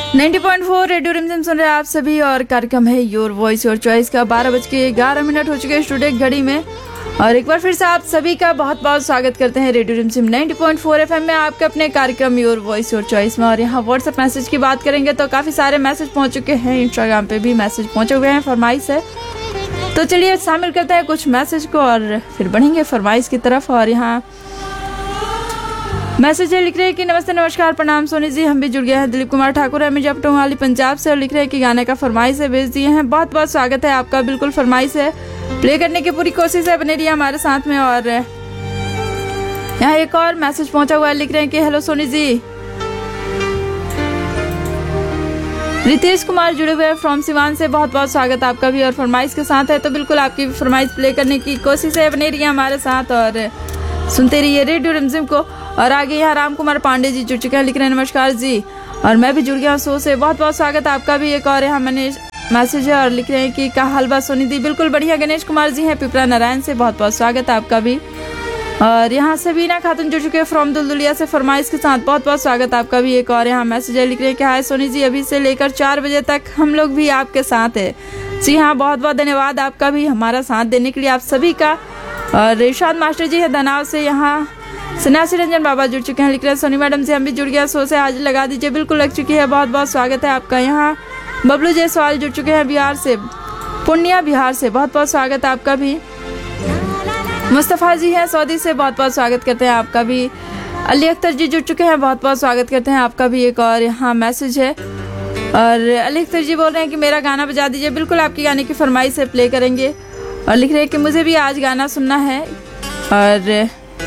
90.4 radio रिमझिम सुन रहे हैं आप सभी और कार्यक्रम है योर वॉइस योर चॉइस का। 12:11 हो चुके हैं स्टूडियो घड़ी में और एक बार फिर से आप सभी का बहुत बहुत स्वागत करते हैं रेडियो रिमझिम 90.4 FM में आपके अपने कार्यक्रम योर वॉइस योर चॉइस में। और यहाँ व्हाट्सएप मैसेज की बात करेंगे तो काफ़ी सारे मैसेज पहुँच चुके हैं, इंस्टाग्राम पे भी मैसेज पहुँचे हुए हैं फरमाइश है। तो चलिए शामिल करते हैं कुछ मैसेज को और फिर बढ़ेंगे फरमाइश की तरफ। और यहाँ मैसेज है, लिख रहे हैं कि नमस्ते नमस्कार प्रणाम सोनी जी, हम भी जुड़ गए हैं। दिलीप कुमार ठाकुर है मिर्जापुर टोंगाली पंजाब से और लिख रहे हैं कि गाने का फरमाइश है भेज दिए हैं। बहुत बहुत स्वागत है आपका, बिल्कुल फरमाइश है प्ले करने की पूरी कोशिश है, बने रहिए हमारे साथ में। और यहाँ एक और मैसेज पहुंचा हुआ है, लिख रहे हैं कि हेलो सोनी जी, रितेश कुमार जुड़े हुए हैं फ्रॉम सिवान से, बहुत बहुत स्वागत आपका भी और फरमाइश के साथ है। तो बिल्कुल आपकी फरमाइश प्ले करने की कोशिश है, बने रहिए हमारे साथ और सुनते रहिए रेडियो रिमझिम को। और आगे यहाँ राम कुमार पांडे जी जुड़ चुके हैं, लिख रहे हैं नमस्कार जी और मैं भी जुड़ गया शो से, बहुत बहुत स्वागत आपका भी। एक और यहाँ मैंने मैसेज है और लिख रहे हैं कि क्या हलवा सोनी दी, बिल्कुल बढ़िया। गणेश कुमार जी हैं पिपरा नारायण से, बहुत बहुत स्वागत आपका भी। और यहाँ सबीना खातून जुड़ चुके हैं फ्रॉम दुलदुलिया से फरमाइश के साथ, बहुत बहुत स्वागत आपका भी। एक और यहाँ मैसेज है, लिख रहे हैं कि हाय सोनी जी, अभी से लेकर 4 बजे तक हम लोग भी आपके साथ है। जी हाँ, बहुत बहुत धन्यवाद आपका भी हमारा साथ देने के लिए आप सभी का। और रिशाद मास्टर जी है धनाव से, यहाँ सन्यासी रंजन बाबा जुड़ चुके हैं, लिख रहे हैं सोनी मैडम से हम भी जुड़ गया शो से, आज लगा दीजिए, बिल्कुल लग चुकी है, बहुत बहुत स्वागत है आपका। यहाँ बबलू जायसवाल जुड़ चुके हैं बिहार से, पूर्णिया बिहार से, बहुत बहुत स्वागत है आपका भी। मुस्तफ़ा जी हैं सऊदी से, बहुत बहुत स्वागत करते हैं आपका भी। अली अख्तर जी जुड़ चुके हैं, बहुत बहुत स्वागत करते हैं आपका भी। एक और यहाँ मैसेज है और अली अख्तर जी बोल रहे हैं कि मेरा गाना बजा दीजिए, बिल्कुल आपकी गाने की फरमाइश से प्ले करेंगे। और लिख रहे हैं कि मुझे भी आज गाना सुनना है। और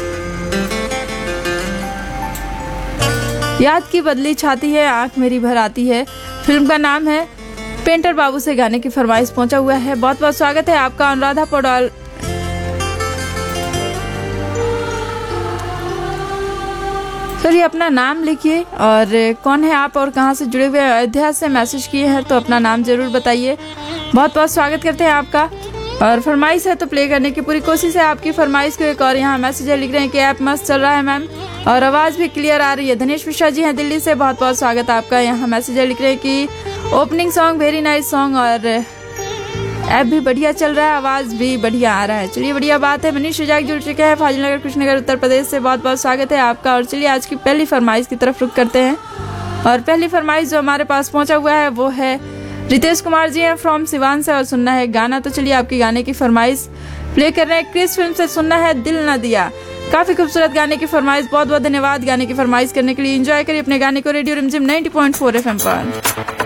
याद की बदली छाती है आंख मेरी भर आती है, फिल्म का नाम है, पेंटर बाबू से गाने की फरमाइश पहुंचा हुआ है, बहुत बहुत स्वागत है आपका। अनुराधा पौड़ाल सर ये अपना नाम लिखिए और कौन है आप और कहां से जुड़े हुए हैं। अयोध्या से मैसेज किए हैं तो अपना नाम जरूर बताइए, बहुत बहुत स्वागत करते हैं आपका। और फरमाइश है तो प्ले करने की पूरी कोशिश है आपकी फरमाइश को। एक और यहाँ मैसेज है, लिख रहे हैं कि ऐप मस्त चल रहा है मैम और आवाज़ भी क्लियर आ रही है। धनेश मिश्रा जी हैं दिल्ली से, बहुत बहुत स्वागत आपका। यहाँ मैसेज है, लिख रहे हैं कि opening song very nice song और ऐप भी बढ़िया चल रहा है, आवाज़ भी बढ़िया आ रहा है, चलिए बढ़िया बात है। मनीष रजाक जुड़ चुके हैं फाजिलनगर कुशीनगर उत्तर प्रदेश से, बहुत बहुत स्वागत है आपका। और चलिए आज की पहली फरमाइश की तरफ रुख करते हैं और पहली फरमाइश जो हमारे पास पहुँचा हुआ है वो है रितेश कुमार जी हैं फ्रॉम सिवान से और सुनना है गाना। तो चलिए आपकी गाने की फरमाइश प्ले कर रहे हैं, क्रिस फिल्म से सुनना है दिल ना दिया, काफी खूबसूरत गाने की फरमाइश, बहुत बहुत धन्यवाद गाने की फरमाइश करने के लिए। एंजॉय करिए अपने गाने को रेडियो रिमझिम 90.4 FM पर।